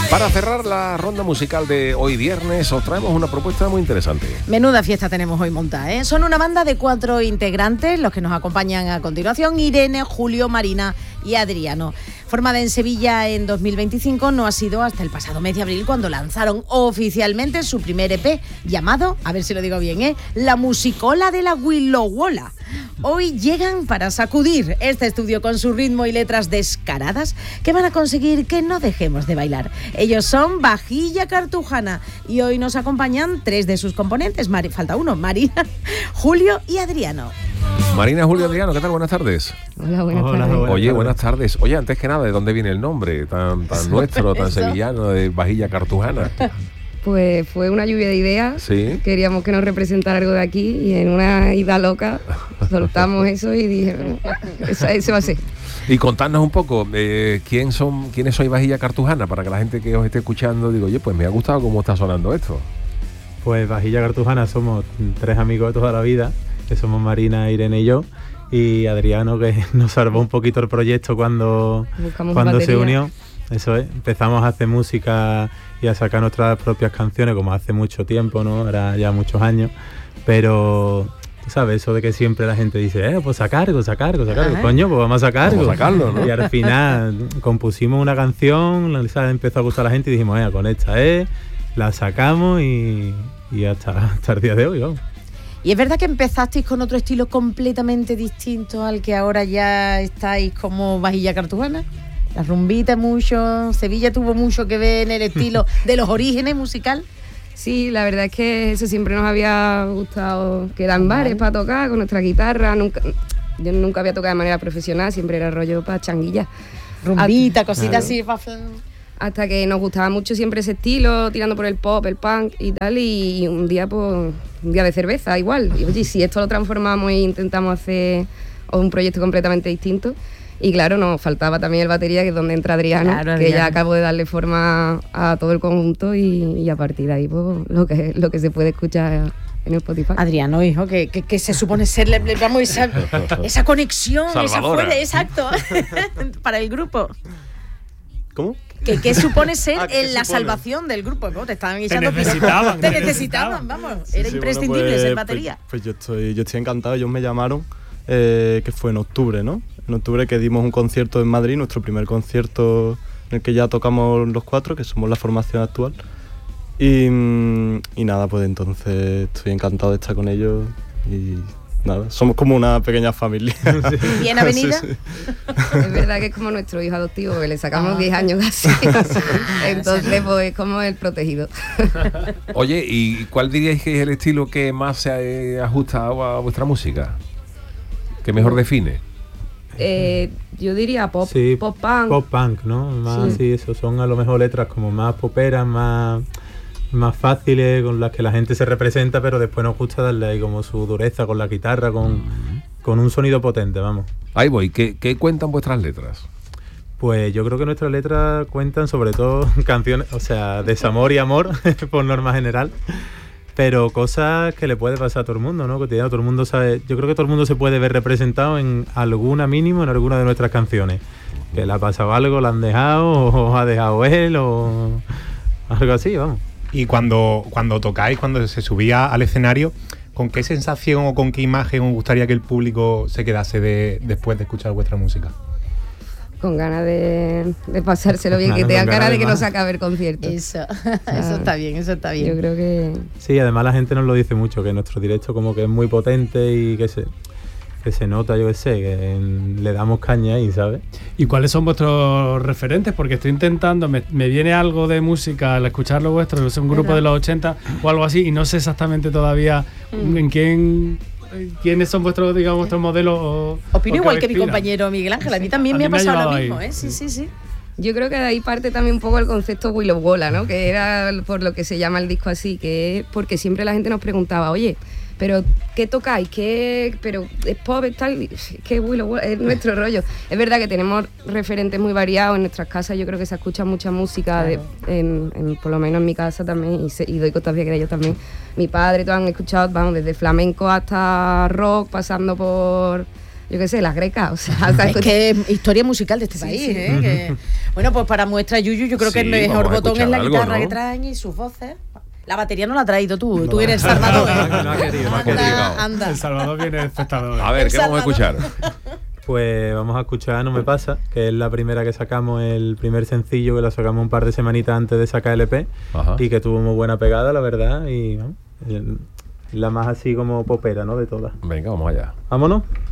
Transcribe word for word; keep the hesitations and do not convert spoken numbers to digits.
Para cerrar la ronda musical de hoy viernes, os traemos una propuesta muy interesante. Menuda fiesta tenemos hoy montada, ¿eh? Son una banda de cuatro integrantes, los que nos acompañan a continuación: Irene, Julio, Marina y Adriano. Formada en Sevilla en dos mil veinticinco, no ha sido hasta el pasado mes de abril cuando lanzaron oficialmente su primer E P, llamado, a ver si lo digo bien, ¿eh? La Musicola de la Willowola. Hoy llegan para sacudir este estudio con su ritmo y letras descaradas que van a conseguir que no dejemos de bailar. Ellos son Vajilla Cartujana y hoy nos acompañan tres de sus componentes. Mari, falta uno, Marina, Julio y Adriano. Marina, Julio, Adriano, ¿qué tal? Buenas tardes. Hola, buenas Hola, tardes. buenas Oye, tardes. buenas tardes. Oye, antes que nada, ¿de dónde viene el nombre tan, tan nuestro, tan Eso. sevillano, de Vajilla Cartujana? Pues fue una lluvia de ideas. Sí. Queríamos que nos representara algo de aquí y en una ida loca soltamos eso y dije, eso, eso va a ser. Y contadnos un poco, eh, ¿quién son, ¿quiénes sois Vajilla Cartujana? Para que la gente que os esté escuchando diga, oye, pues me ha gustado cómo está sonando esto. Pues Vajilla Cartujana somos tres amigos de toda la vida, que somos Marina, Irene y yo, y Adriano, que nos salvó un poquito el proyecto cuando, Buscamos cuando se batería. unió. Eso es, empezamos a hacer música y a sacar nuestras propias canciones como hace mucho tiempo, ¿no? Ahora ya muchos años, pero tú sabes, eso de que siempre la gente dice, eh, pues sacar algo, sacar algo, sacar algo. Ajá. Coño, pues vamos a sacar Vamos a algo. sacarlo, ¿no? Y al final compusimos una canción, la empezó a gustar a la gente y dijimos, eh, con esta es, la sacamos y, y hasta, hasta el día de hoy, vamos. Y es verdad que empezasteis con otro estilo completamente distinto al que ahora ya estáis como Vajilla Cartujana. La rumbita mucho, Sevilla tuvo mucho que ver en el estilo de los orígenes musical. Sí, la verdad es que eso siempre nos había gustado, quedar en bares para tocar con nuestra guitarra. Nunca, yo nunca había tocado de manera profesional, siempre era rollo para changuillas. Rumbita, cositas claro. así. pa- Hasta que nos gustaba mucho siempre ese estilo, tirando por el pop, el punk y tal, y un día, pues, un día de cerveza igual. Y oye, si esto lo transformamos e intentamos hacer un proyecto completamente distinto. Y claro, nos faltaba también el batería, que es donde entra Adriano, Claro, que Adriano. ya acabo de darle forma a todo el conjunto y, y a partir de ahí, pues, lo que, lo que se puede escuchar en Spotify. Adriano, hijo, que, que, que se supone ser, le- le- vamos, esa, esa conexión, esa Salvadora. fuerza, exacto, para el grupo. ¿Cómo? Que, que supone ser Ah, ¿qué en la supone? salvación del grupo, ¿no? Te estaban echando necesitaban, Te te necesitaban, vamos. Era Sí, sí, imprescindible bueno, pues- ser batería. Pues, pues yo estoy yo estoy encantado. Ellos me llamaron, eh, que fue en octubre, ¿no? En octubre, que dimos un concierto en Madrid, nuestro primer concierto en el que ya tocamos los cuatro, que somos la formación actual. Y, mm, y nada, pues entonces estoy encantado de estar con ellos y nada, somos como una pequeña familia. Bien avenida. Sí, sí. Es verdad que es como nuestro hijo adoptivo, que le sacamos Ah. diez años casi. Entonces, pues, es como el protegido. Oye, ¿y cuál diríais que es el estilo que más se eh, ajusta a, a vuestra música? ¿Qué mejor define? Eh, yo diría pop, Sí, pop punk. Pop punk, ¿no? Más Sí. sí, eso son a lo mejor letras como más poperas, más, más fáciles, con las que la gente se representa, pero después nos gusta darle ahí como su dureza con la guitarra, con, con un sonido potente, vamos. Ahí voy, ¿qué, qué cuentan vuestras letras? Pues yo creo que nuestras letras cuentan sobre todo canciones, o sea, desamor y amor, por norma general, pero cosas que le puede pasar a todo el mundo, ¿no? Cotidiano, todo el mundo sabe, yo creo que todo el mundo se puede ver representado en alguna mínimo en alguna de nuestras canciones. Que le ha pasado algo, la han dejado, o ha dejado él, o algo así, vamos. Y cuando, cuando tocáis, cuando se subía al escenario, ¿con qué sensación o con qué imagen os gustaría que el público se quedase de, después de escuchar vuestra música? Con ganas de, de pasárselo bien, Claro, que tengan con ganas ganas de de que no más. se acabe el concierto. Eso, eso está bien, eso está bien. Yo creo que Sí, además la gente nos lo dice mucho, que nuestro directo como que es muy potente y que se, que se nota, yo qué sé, que en- le damos caña ahí, ¿sabes? ¿Y cuáles son vuestros referentes? Porque estoy intentando, me, me viene algo de música al escuchar lo vuestro, no sé, un grupo ¿Verdad? de los ochenta o algo así, y no sé exactamente todavía Mm. en quién, quiénes son vuestros, digamos, vuestros modelos. O, Opino o igual os que mi inspiran. compañero Miguel Ángel, a mí también A me mí ha me ha pasado lo llevado mismo, ahí. ¿eh? Sí, sí, sí. yo creo que de ahí parte también un poco el concepto Willowola, ¿no? Que era por lo que se llama el disco así, que es porque siempre la gente nos preguntaba, oye, pero ¿qué tocáis? ¿Qué? Pero es pop, es tal, ¿qué Willowola? Es nuestro rollo. Es verdad que tenemos referentes muy variados en nuestras casas, yo creo que se escucha mucha música, de- en, en- por lo menos en mi casa también, y, se- y doy constancia que de ellos también. Mi padre, todos han escuchado, vamos, desde flamenco hasta rock, pasando por yo qué sé, las grecas. O sea, ¿sabes? Es que es historia musical de este Sí, país, sí. ¿eh? Que- bueno, pues para muestra Yuyu, yo creo que Sí, el mejor vamos a botón es la escuchar algo, guitarra ¿no? que traen y sus voces. La batería no la has traído tú, tú eres Salvador. No, no ha querido, no ha querido. Anda, anda. El Salvador viene de espectador. A ver, El ¿qué vamos a escuchar? Pues vamos a escuchar No Me Pasa, que es la primera que sacamos, el primer sencillo que lo sacamos un par de semanitas antes de sacar el E P. Ajá. Y que tuvo muy buena pegada, la verdad, y vamos, la más así como popera, ¿no? De todas. Venga, vamos allá. Vámonos.